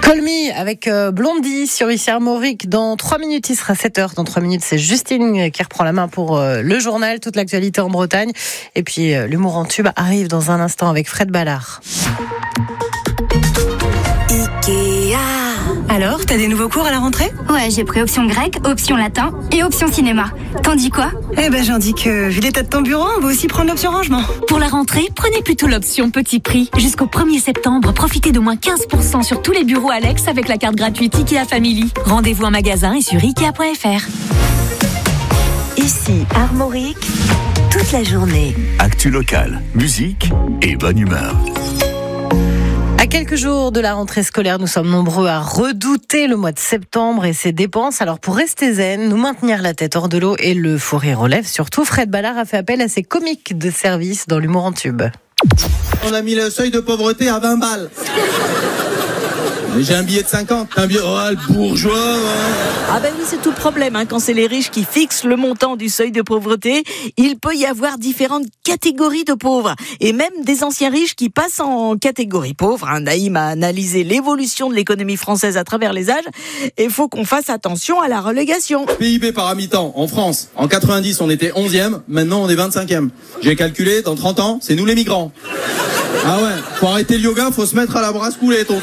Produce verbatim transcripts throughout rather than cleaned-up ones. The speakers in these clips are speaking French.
Call Me avec euh, Blondie sur Ici Armorique. Dans trois minutes, il sera sept heures. Dans trois minutes, c'est Justine qui reprend la main pour euh, le journal, toute l'actualité en Bretagne. Et puis, euh, l'humour en tube arrive dans un instant avec Fred Ballard. Ikea. Alors, t'as des nouveaux cours à la rentrée ? Ouais, j'ai pris option grec, option latin et option cinéma. T'en dis quoi ? Eh ben, j'en dis que, vu l'état de ton bureau, on va aussi prendre l'option rangement. Pour la rentrée, prenez plutôt l'option petit prix. Jusqu'au premier septembre, profitez d'au moins quinze pour cent sur tous les bureaux Alex avec la carte gratuite Ikea Family. Rendez-vous en magasin et sur ikea point f r. Ici Armorique, toute la journée. Actu locale, musique et bonne humeur. À quelques jours de la rentrée scolaire, nous sommes nombreux à redouter le mois de septembre et ses dépenses. Alors pour rester zen, nous maintenir la tête hors de l'eau et le fou rire aux lèvres, surtout, Fred Ballard a fait appel à ses comiques de service dans l'humour en tube. On a mis le seuil de pauvreté à vingt balles. Mais j'ai un billet de cinquante. Un billet, oh, le bourgeois. Ouais. Ah ben oui, c'est tout le problème. Hein. Quand c'est les riches qui fixent le montant du seuil de pauvreté, il peut y avoir différentes catégories de pauvres. Et même des anciens riches qui passent en catégorie pauvre. Hein. Naïm a analysé l'évolution de l'économie française à travers les âges. Et il faut qu'on fasse attention à la relégation. P I B par habitant en France. En quatre-vingt-dix, on était onzième. Maintenant, on est vingt-cinquième. J'ai calculé, dans trente ans, c'est nous les migrants. Ah ouais, faut arrêter le yoga, faut se mettre à la brasse coulée, tonton.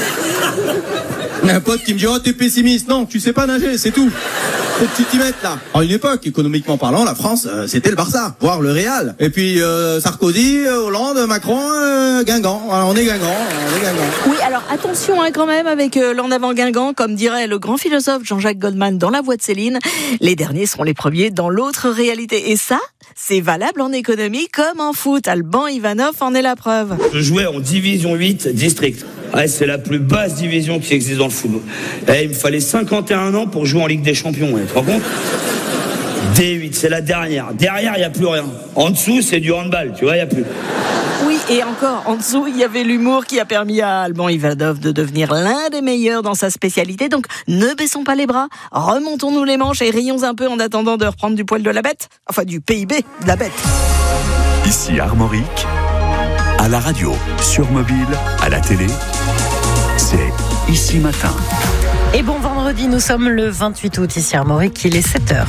Un pote qui me dit « Oh, t'es pessimiste !» Non, tu sais pas nager, c'est tout. Faut que tu t'y mettes, là. À une époque, économiquement parlant, la France, euh, c'était le Barça, voire le Real. Et puis, euh, Sarkozy, Hollande, Macron, euh, Guingamp. Alors, on est Guingamp, on est Guingamp. Oui, alors attention hein, quand même avec euh, l'en avant Guingamp, comme dirait le grand philosophe Jean-Jacques Goldman dans La Voix de Céline. Les derniers seront les premiers dans l'autre réalité. Et ça, c'est valable en économie comme en foot. Alban Ivanov en est la preuve. Je jouais en division huit district. Ouais, c'est la plus basse division qui existe dans le football. Et il me fallait cinquante et un ans pour jouer en Ligue des Champions. Ouais, tu te rends compte ? D huit, c'est la dernière. Derrière, il n'y a plus rien. En dessous, c'est du handball, tu vois, il n'y a plus. Oui, et encore, en dessous, il y avait l'humour qui a permis à Alban Ivanov de devenir l'un des meilleurs dans sa spécialité. Donc, ne baissons pas les bras, remontons-nous les manches et rions un peu en attendant de reprendre du poil de la bête. Enfin, du P I B de la bête. Ici Armorique, à la radio, sur mobile, à la télé, c'est Ici Matin. Et bon vendredi, nous sommes le vingt-huit août, ici Armorique, il est sept heures.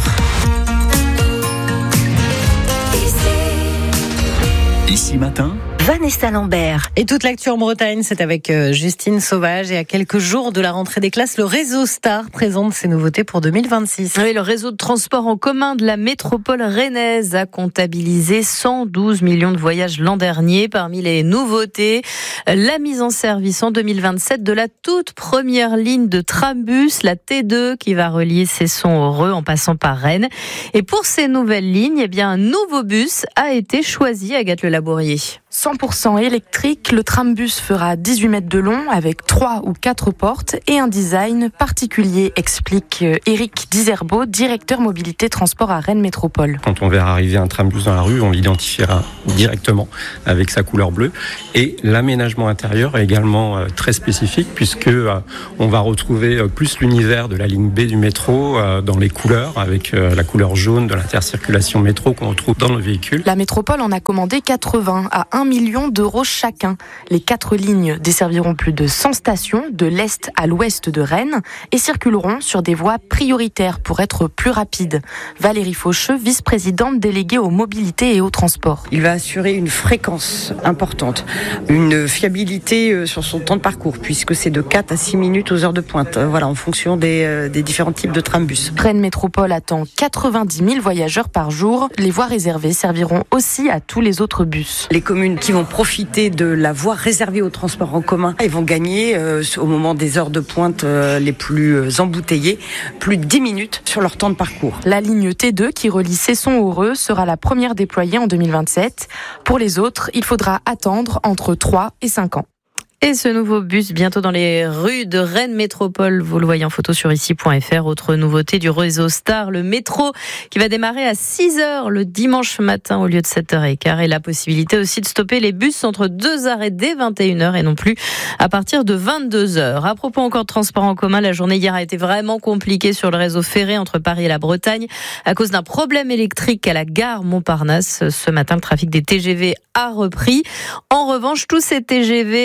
Ici Matin, Vanessa Lambert. Et toute l'actu en Bretagne, c'est avec Justine Sauvage. Et à quelques jours de la rentrée des classes, le réseau Star présente ses nouveautés pour deux mille vingt-six. Oui, le réseau de transport en commun de la métropole rennaise a comptabilisé cent douze millions de voyages l'an dernier. Parmi les nouveautés, la mise en service en deux mille vingt-sept de la toute première ligne de trambus, la T deux, qui va relier Cesson-Heureux en passant par Rennes. Et pour ces nouvelles lignes, eh bien, un nouveau bus a été choisi, Agathe Le Labourier. cent pour cent électrique, le trambus fera dix-huit mètres de long avec trois ou quatre portes et un design particulier, explique Éric Diserbo, directeur mobilité transport à Rennes Métropole. Quand on verra arriver un trambus dans la rue, on l'identifiera directement avec sa couleur bleue. Et l'aménagement intérieur est également très spécifique puisque on va retrouver plus l'univers de la ligne B du métro dans les couleurs, avec la couleur jaune de l'intercirculation métro qu'on retrouve dans nos véhicules. La métropole en a commandé quatre-vingts à un million d'euros chacun. Les quatre lignes desserviront plus de cent stations de l'est à l'ouest de Rennes et circuleront sur des voies prioritaires pour être plus rapides. Valérie Faucheux, vice-présidente déléguée aux mobilités et aux transports. Il va assurer une fréquence importante, une fiabilité sur son temps de parcours puisque c'est de quatre à six minutes aux heures de pointe, voilà, en fonction des, des différents types de trambus. Rennes Métropole attend quatre-vingt-dix mille voyageurs par jour. Les voies réservées serviront aussi à tous les autres bus. Les communes qui vont profiter de la voie réservée au transport en commun, ils vont gagner euh, au moment des heures de pointe euh, les plus euh, embouteillées, plus de dix minutes sur leur temps de parcours. La ligne T deux qui relie Cesson-Heureux sera la première déployée en deux mille vingt-sept. Pour les autres, il faudra attendre entre trois et cinq ans. Et ce nouveau bus bientôt dans les rues de Rennes Métropole. Vous le voyez en photo sur ici point f r. Autre nouveauté du réseau Star, le métro qui va démarrer à six heures le dimanche matin au lieu de sept heures quinze. Et la possibilité aussi de stopper les bus entre deux arrêts dès vingt et une heures et non plus à partir de vingt-deux heures. À propos encore de transport en commun, la journée hier a été vraiment compliquée sur le réseau ferré entre Paris et la Bretagne à cause d'un problème électrique à la gare Montparnasse. Ce matin, le trafic des T G V a repris. En revanche, tous ces T G V euh,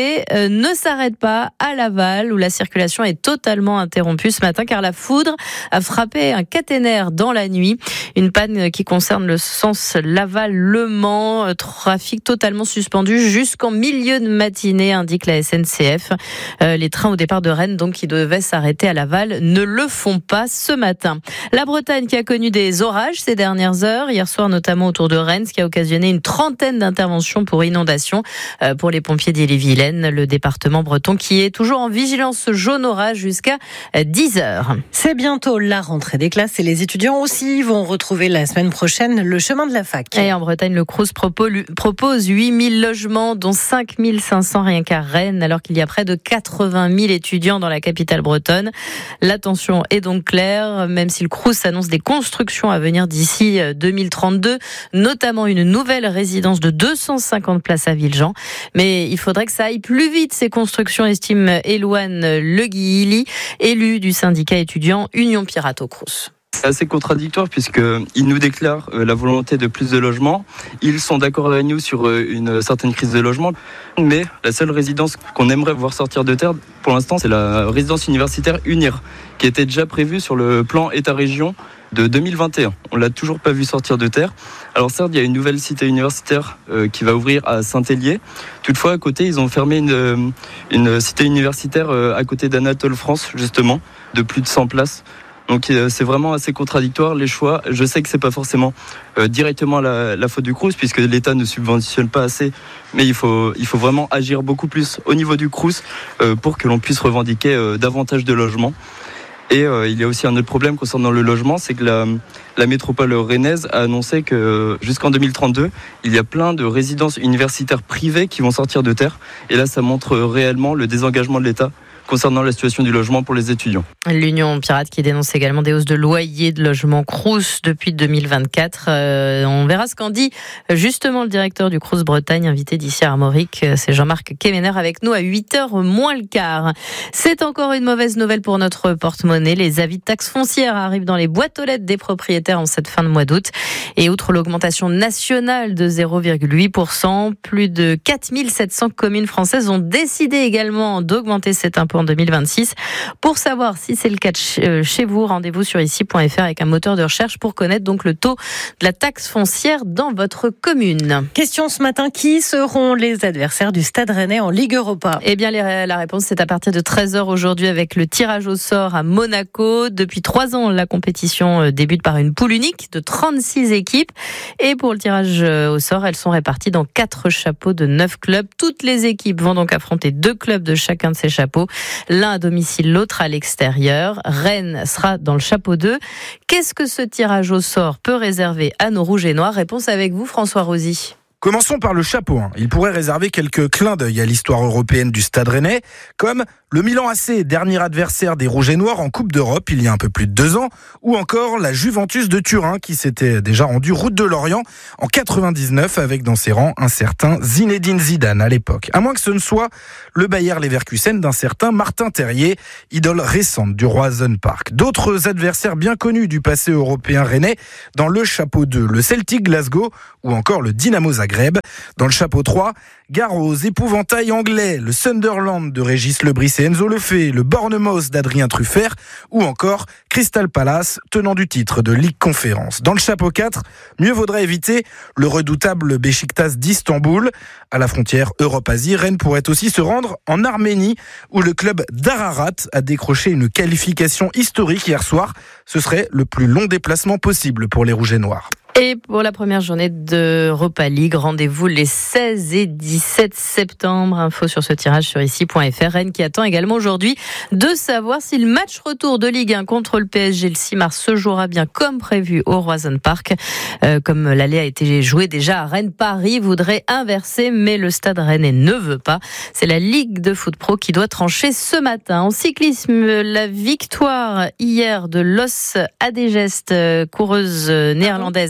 ne s'arrête pas à Laval où la circulation est totalement interrompue ce matin car la foudre a frappé un caténaire dans la nuit. Une panne qui concerne le sens Laval-Le Mans. Trafic totalement suspendu jusqu'en milieu de matinée, indique la S N C F. Euh, les trains au départ de Rennes, donc qui devaient s'arrêter à Laval, ne le font pas ce matin. La Bretagne qui a connu des orages ces dernières heures, hier soir notamment autour de Rennes, ce qui a occasionné une trentaine d'interventions pour inondation euh, pour les pompiers d'Ille-et-Vilaine, le département breton qui est toujours en vigilance jaune orage jusqu'à dix heures. C'est bientôt la rentrée des classes et les étudiants aussi vont retrouver la semaine prochaine le chemin de la fac. Et en Bretagne, le Crous propose huit mille logements, dont cinq mille cinq cents rien qu'à Rennes, alors qu'il y a près de quatre-vingt mille étudiants dans la capitale bretonne. L'attention est donc claire, même si le Crous annonce des constructions à venir d'ici deux mille trente-deux, notamment une nouvelle résidence de deux cent cinquante places à Villejean. Mais il faudrait que ça aille plus vite, ces constructions, estime Éloane Le Guilly, élu du syndicat étudiant Union Pirate au Crous. C'est assez contradictoire puisqu'ils nous déclarent la volonté de plus de logements. Ils sont d'accord avec nous sur une certaine crise de logement. Mais la seule résidence qu'on aimerait voir sortir de terre, pour l'instant, c'est la résidence universitaire Unir, qui était déjà prévue sur le plan État-région de deux mille vingt et un. On l'a toujours pas vu sortir de terre. Alors certes, il y a une nouvelle cité universitaire euh, qui va ouvrir à Saint-Hélier. Toutefois, à côté, ils ont fermé une, euh, une cité universitaire euh, à côté d'Anatole France, justement, de plus de cent places. Donc euh, c'est vraiment assez contradictoire les choix. Je sais que c'est pas forcément euh, directement la, la faute du Crous puisque l'État ne subventionne pas assez, mais il faut il faut vraiment agir beaucoup plus au niveau du Crous euh, pour que l'on puisse revendiquer euh, davantage de logements. Et euh, il y a aussi un autre problème concernant le logement, c'est que la, la métropole rennaise a annoncé que euh, jusqu'en deux mille trente-deux, il y a plein de résidences universitaires privées qui vont sortir de terre. Et là, ça montre réellement le désengagement de l'État concernant la situation du logement pour les étudiants. L'Union Pirate qui dénonce également des hausses de loyers de logements Crous depuis deux mille vingt-quatre. Euh, on verra ce qu'en dit justement le directeur du Crous Bretagne, invité d'ici à Armorique. C'est Jean-Marc Kemener avec nous à huit heures moins le quart. C'est encore une mauvaise nouvelle pour notre porte-monnaie. Les avis de taxes foncières arrivent dans les boîtes aux lettres des propriétaires en cette fin de mois d'août. Et outre l'augmentation nationale de zéro virgule huit pour cent, plus de quatre mille sept cents communes françaises ont décidé également d'augmenter cet impôt en deux mille vingt-six. Pour savoir si c'est le cas chez vous, rendez-vous sur ici point f r avec un moteur de recherche pour connaître donc le taux de la taxe foncière dans votre commune. Question ce matin, qui seront les adversaires du Stade Rennais en Ligue Europa ? Eh bien, la réponse c'est à partir de treize heures aujourd'hui avec le tirage au sort à Monaco. Depuis trois ans, la compétition débute par une poule unique de trente-six équipes. Et pour le tirage au sort, elles sont réparties dans quatre chapeaux de neuf clubs. Toutes les équipes vont donc affronter deux clubs de chacun de ces chapeaux. L'un à domicile, l'autre à l'extérieur. Rennes sera dans le chapeau deux. Qu'est-ce que ce tirage au sort peut réserver à nos rouges et noirs ? Réponse avec vous, François Rosy. Commençons par le chapeau. Hein. Il pourrait réserver quelques clins d'œil à l'histoire européenne du Stade Rennais, comme le Milan A C, dernier adversaire des Rouges et Noirs en Coupe d'Europe il y a un peu plus de deux ans, ou encore la Juventus de Turin qui s'était déjà rendue route de l'Orient en quatre-vingt-dix-neuf avec dans ses rangs un certain Zinedine Zidane à l'époque. À moins que ce ne soit le Bayer Leverkusen d'un certain Martin Terrier, idole récente du Roazhon Park. D'autres adversaires bien connus du passé européen rennais dans le chapeau deux, le Celtic Glasgow ou encore le Dynamo Zagreb. Dans le chapeau trois, gare aux épouvantails anglais, le Sunderland de Régis Lebris et Enzo Lefebvre, le Bournemouth d'Adrien Truffert ou encore Crystal Palace, tenant du titre de Ligue Conférence. Dans le chapeau quatre, mieux vaudrait éviter le redoutable Beşiktaş d'Istanbul. À la frontière Europe-Asie, Rennes pourrait aussi se rendre en Arménie où le club d'Ararat a décroché une qualification historique hier soir. Ce serait le plus long déplacement possible pour les Rouges et Noirs. Et pour la première journée d'Europa League, rendez-vous les seize et dix-sept septembre. Info sur ce tirage sur ici point f r. Rennes qui attend également aujourd'hui de savoir si le match retour de Ligue un contre le P S G le six mars se jouera bien comme prévu au Roazhon Park. Euh, comme l'aller a été joué déjà à Rennes, Paris voudrait inverser, mais le Stade Rennais ne veut pas. C'est la Ligue de foot pro qui doit trancher ce matin. En cyclisme, la victoire hier de Los Adegest, coureuse néerlandaise,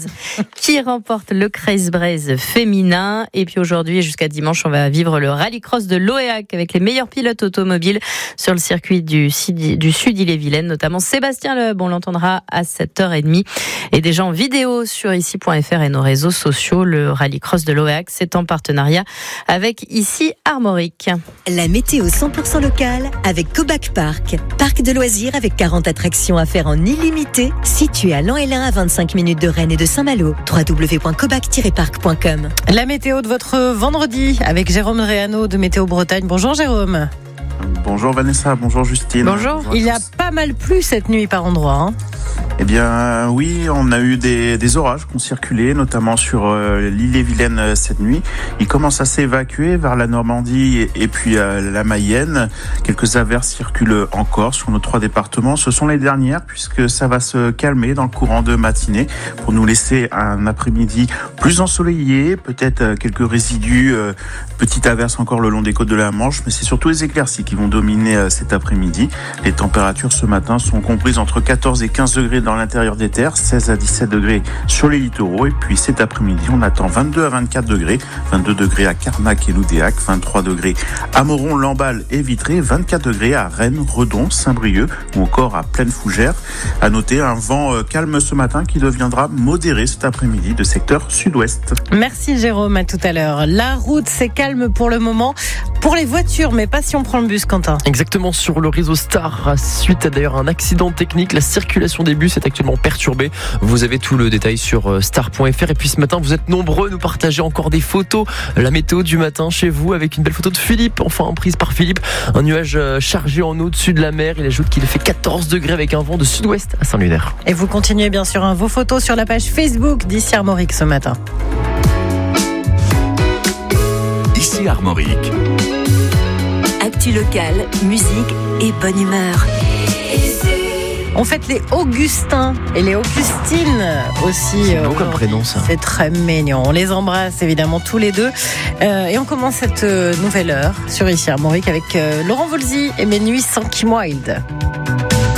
qui remporte le Crazy Braze féminin. Et puis aujourd'hui et jusqu'à dimanche, on va vivre le rallycross de l'Oéac avec les meilleurs pilotes automobiles sur le circuit du, du Sud Ille-et-Vilaine, notamment Sébastien Loeb. On l'entendra à sept heures trente. Et déjà en vidéo sur ici point f r et nos réseaux sociaux. Le rallycross de l'Oéac, c'est en partenariat avec Ici Armorique. La météo cent pour cent locale avec Cobac Park. Parc de loisirs avec quarante attractions à faire en illimité, situé à Lan-Hélin à vingt-cinq minutes de Rennes et de Saint-Malo. w w w point cobac tiret parc point com. La météo de votre vendredi avec Jérôme Réano de Météo Bretagne. Bonjour Jérôme. Bonjour Vanessa, bonjour Justine. Bonjour. bonjour Il y a pas mal plu cette nuit par endroits. Hein. Eh bien oui, on a eu des, des orages qui ont circulé, notamment sur euh, l'Ille-et-Vilaine euh, cette nuit. Ils commencent à s'évacuer vers la Normandie et, et puis euh, la Mayenne. Quelques averses circulent encore sur nos trois départements. Ce sont les dernières puisque ça va se calmer dans le courant de matinée pour nous laisser un après-midi plus ensoleillé, peut-être euh, quelques résidus, euh, petites averses encore le long des côtes de la Manche, mais c'est surtout les éclaircies qui vont dominer euh, cet après-midi. Les températures ce matin sont comprises entre quatorze et quinze degrés dans l'intérieur des terres, seize à dix-sept degrés sur les littoraux, et puis cet après-midi on attend vingt-deux à vingt-quatre degrés, vingt-deux degrés à Carnac et Loudéac, vingt-trois degrés à Moron, Lamballe et Vitré, vingt-quatre degrés à Rennes, Redon, Saint-Brieuc ou encore à Plaine Fougère. À noter un vent calme ce matin qui deviendra modéré cet après-midi de secteur sud-ouest. Merci Jérôme, à tout à l'heure. La route c'est calme pour le moment pour les voitures, mais pas si on prend le bus, Quentin. Exactement, sur le réseau Star, suite à d'ailleurs un accident technique, la circulation des bus est actuellement perturbée. Vous avez tout le détail sur star point f r. Et puis ce matin, vous êtes nombreux à nous partager encore des photos. La météo du matin chez vous avec une belle photo de Philippe, enfin prise par Philippe. Un nuage chargé en au-dessus de la mer. Il ajoute qu'il fait quatorze degrés avec un vent de sud-ouest à Saint-Lunaire. Et vous continuez bien sûr hein, vos photos sur la page Facebook d'Ici Armorique ce matin. Ici Armorique. Actu locale, musique et bonne humeur. On fête les Augustins et les Augustines aussi. C'est beau comme prénom ça. C'est très mignon. On les embrasse évidemment tous les deux. Euh, et on commence cette nouvelle heure sur Ici Armorique avec euh, Laurent Voulzy et Mes nuits sans Kim Wilde.